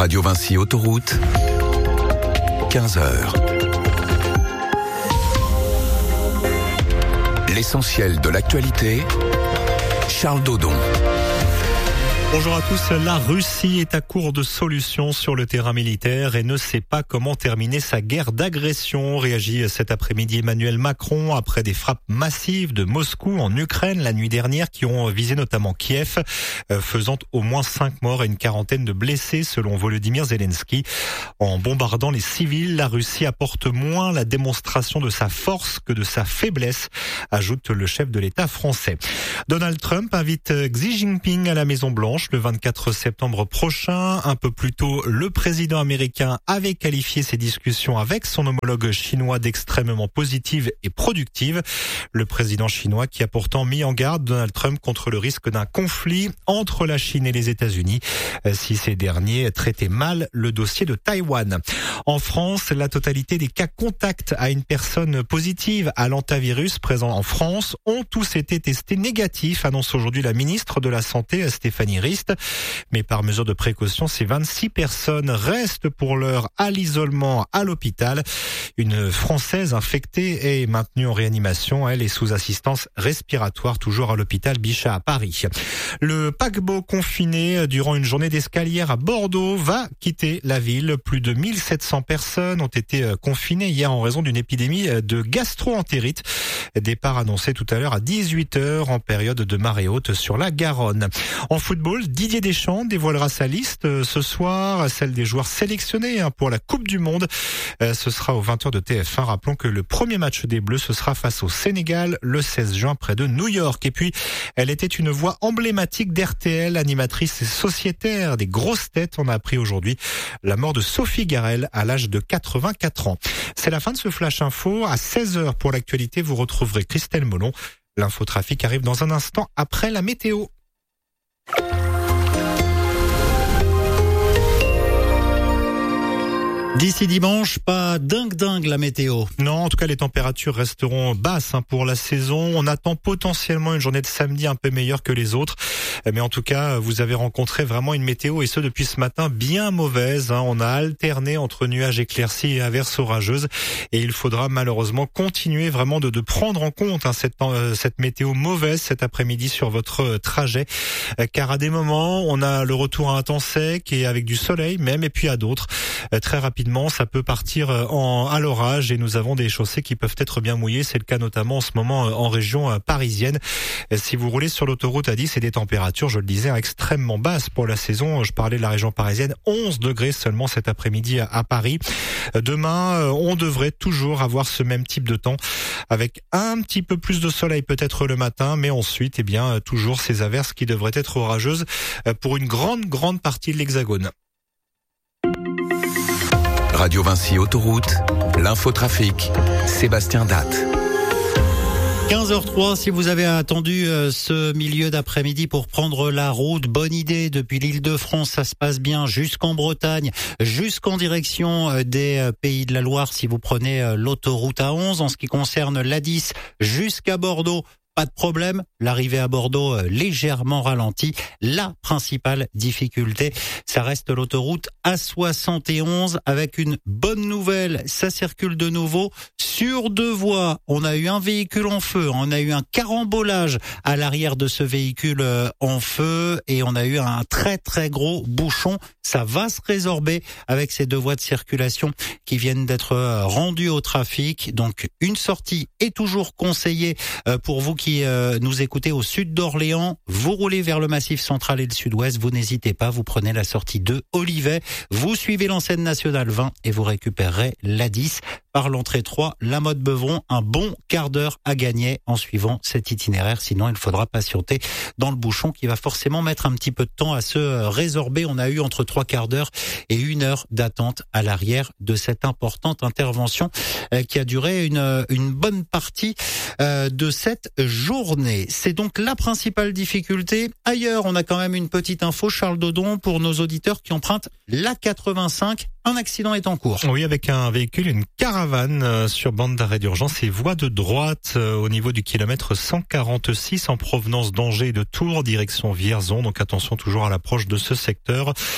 Radio Vinci Autoroute, 15h. L'essentiel de l'actualité, Charles Dodon. Bonjour à tous. La Russie est à court de solutions sur le terrain militaire et ne sait pas comment terminer sa guerre d'agression. Réagit cet après-midi Emmanuel Macron après des frappes massives de Moscou en Ukraine la nuit dernière qui ont visé notamment Kiev, faisant au moins 5 morts et une quarantaine de blessés selon Volodymyr Zelensky. En bombardant les civils, la Russie apporte moins la démonstration de sa force que de sa faiblesse, ajoute le chef de l'État français. Donald Trump invite Xi Jinping à la Maison-Blanche le 24 septembre prochain. Un peu plus tôt, le président américain avait qualifié ses discussions avec son homologue chinois d'extrêmement positives et productives. Le président chinois qui a pourtant mis en garde Donald Trump contre le risque d'un conflit entre la Chine et les États-Unis si ces derniers traitaient mal le dossier de Taïwan. En France, la totalité des cas contacts à une personne positive à l'hantavirus présent en France ont tous été testés négatifs, annonce aujourd'hui la ministre de la Santé Stéphanie Rist. Mais par mesure de précaution, ces 26 personnes restent pour l'heure à l'isolement à l'hôpital. Une Française infectée est maintenue en réanimation. Elle est sous assistance respiratoire, toujours à l'hôpital Bichat à Paris. Le paquebot confiné durant une journée d'escale hier à Bordeaux va quitter la ville. Plus de 1700 personnes ont été confinées hier en raison d'une épidémie de gastro-entérite. Départ annoncé tout à l'heure à 18h en période de marée haute sur la Garonne. En football, Didier Deschamps dévoilera sa liste ce soir, celle des joueurs sélectionnés pour la Coupe du Monde. Ce sera aux 20h de TF1. Rappelons que le premier match des Bleus, ce sera face au Sénégal le 16 juin près de New York. Et puis, elle était une voix emblématique d'RTL, animatrice et sociétaire des grosses têtes. On a appris aujourd'hui la mort de Sophie Garel à l'âge de 84 ans. C'est la fin de ce Flash Info. À 16h pour l'actualité, vous retrouverez Christelle Molon. L'infotrafic arrive dans un instant après la météo. D'ici dimanche, pas dingue la météo. Non, en tout cas, les températures resteront basses pour la saison. On attend potentiellement une journée de samedi un peu meilleure que les autres. Mais en tout cas, vous avez rencontré vraiment une météo, et ce depuis ce matin, bien mauvaise. On a alterné entre nuages éclaircis et averses orageuses. Et il faudra malheureusement continuer vraiment de prendre en compte cette météo mauvaise cet après-midi sur votre trajet. Car à des moments, on a le retour à un temps sec et avec du soleil même, et puis à d'autres, très rapidement, ça peut partir à l'orage et nous avons des chaussées qui peuvent être bien mouillées. C'est le cas notamment en ce moment en région parisienne. Si vous roulez sur l'autoroute A10, c'est des températures, je le disais, extrêmement basses pour la saison. Je parlais de la région parisienne, 11 degrés seulement cet après-midi à Paris. Demain, on devrait toujours avoir ce même type de temps avec un petit peu plus de soleil peut-être le matin, mais ensuite, toujours ces averses qui devraient être orageuses pour une grande partie de l'Hexagone. Radio Vinci Autoroute, l'infotrafic, Sébastien Datte. 15h03, si vous avez attendu ce milieu d'après-midi pour prendre la route, bonne idée. Depuis l'Île-de-France, ça se passe bien jusqu'en Bretagne, jusqu'en direction des Pays de la Loire si vous prenez l'autoroute A11. En ce qui concerne l'A10 jusqu'à Bordeaux, pas de problème, l'arrivée à Bordeaux légèrement ralentie. La principale difficulté, ça reste l'autoroute A71 avec une bonne nouvelle, ça circule de nouveau sur 2 voies. On a eu un véhicule en feu, on a eu un carambolage à l'arrière de ce véhicule en feu et on a eu un très gros bouchon. Ça va se résorber avec ces 2 voies de circulation qui viennent d'être rendues au trafic. Donc une sortie est toujours conseillée pour vous qui nous écoutez au sud d'Orléans. Vous roulez vers le Massif central et le sud-ouest, vous n'hésitez pas, vous prenez la sortie de Olivet, vous suivez l'enseigne nationale 20 et vous récupérerez l'A10 par l'entrée 3, la Motte Beuvron. Un bon quart d'heure à gagner en suivant cet itinéraire, sinon il faudra patienter dans le bouchon qui va forcément mettre un petit peu de temps à se résorber. On a eu entre 3 quarts d'heure et 1 heure d'attente à l'arrière de cette importante intervention qui a duré une bonne partie de cette journée. C'est donc la principale difficulté. Ailleurs, on a quand même une petite info, Charles Dodon, pour nos auditeurs qui empruntent l'A85. Un accident est en cours. Oui, avec un véhicule, une caravane sur bande d'arrêt d'urgence et voie de droite au niveau du kilomètre 146 en provenance d'Angers et de Tours, direction Vierzon. Donc attention toujours à l'approche de ce secteur.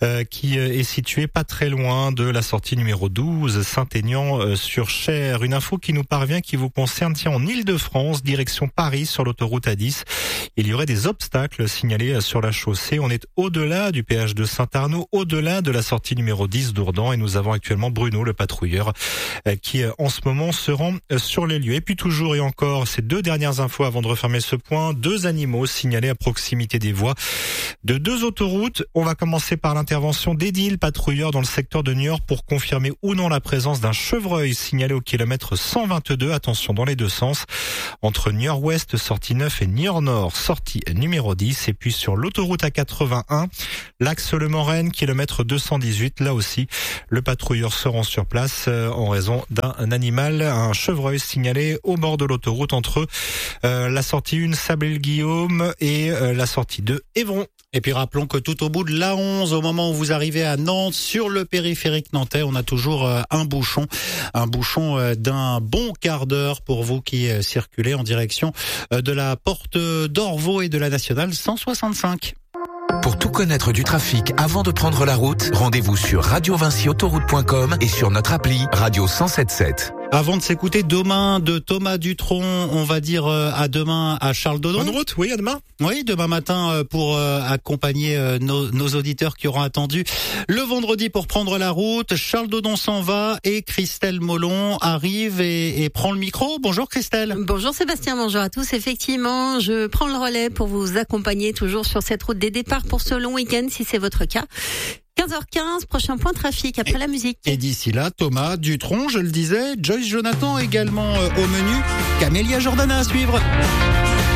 qui est situé pas très loin de la sortie numéro 12, Saint-Aignan-sur-Cher. Une info qui nous parvient, qui vous concerne, en Île-de-France, direction Paris, sur l'autoroute A10. Il y aurait des obstacles signalés sur la chaussée. On est au-delà du péage de Saint-Arnaud, au-delà de la sortie numéro 10 d'Ourdan, et nous avons actuellement Bruno, le patrouilleur, qui en ce moment se rend sur les lieux. Et puis toujours et encore, ces 2 dernières infos avant de refermer ce point, 2 animaux signalés à proximité des voies de 2 autoroutes. On va commencer par l'intervention d'Eddy, le patrouilleur dans le secteur de Niort, pour confirmer ou non la présence d'un chevreuil signalé au kilomètre 122. Attention dans les 2 sens, entre Niort-Ouest, sortie 9, et Niort-Nord, sortie numéro 10. Et puis sur l'autoroute A81, l'axe Le Mans-Rennes, kilomètre 218, là aussi, le patrouilleur se rend sur place en raison d'un animal, un chevreuil signalé au bord de l'autoroute entre la sortie 1 Sablé-le-Guillaume et la sortie 2 Évron. Et puis rappelons que tout au bout de l'A11, au moment où vous arrivez à Nantes, sur le périphérique nantais, on a toujours un bouchon d'un bon quart d'heure pour vous qui circulez en direction de la porte d'Orvaux et de la nationale 165. Pour tout connaître du trafic avant de prendre la route, rendez-vous sur radiovinciautoroute.com et sur notre appli Radio 107.7. Avant de s'écouter Demain de Thomas Dutronc, on va dire à demain à Charles Dodon. Bonne route, oui, à demain. Oui, demain matin pour accompagner nos auditeurs qui auront attendu le vendredi pour prendre la route. Charles Dodon s'en va et Christelle Molon arrive et prend le micro. Bonjour Christelle. Bonjour Sébastien, bonjour à tous. Effectivement, je prends le relais pour vous accompagner toujours sur cette route des départs pour ce long week-end, si c'est votre cas. 15h15, prochain point trafic après la musique. Et d'ici là, Thomas Dutronc, je le disais, Joyce Jonathan également au menu, Camélia Jordana à suivre.